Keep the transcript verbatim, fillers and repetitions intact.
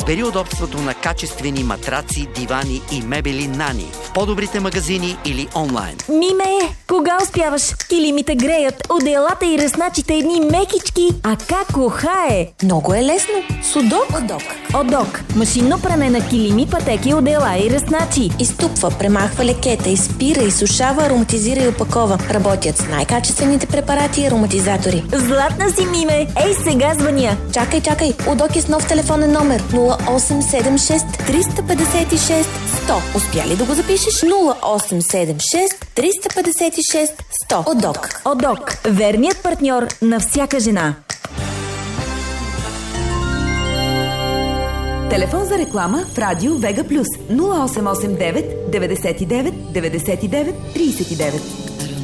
Избери удобството на качествени матраци, дивани и мебели Нани в по-добрите магазини или онлайн. Миме, кога успяваш? Килимите греят, одеялата и ръсначите едни мекички. А как ухае? Много е лесно. Судок. Одок. Одок. Машинно пране на килими, пътеки, одеяла и ръсначи. Изтупва, премахва лекета, изпира, изсушава, ароматизира и опакова. Работят с най-качествените препарати и ароматизатори. Златна си, Миме! Ей, сега звъня! Чакай, чакай! Удок е с нов телефонен номер нула осем седем шест триста петдесет и шест сто. Успя ли да го запишеш? нула осем седем шест триста петдесет и шест сто. Удок. Одок. Верният партньор на всяка жена. Телефон за реклама в Радио Вега Плюс нула осем осем девет деветдесет и девет деветдесет и девет тридесет и девет.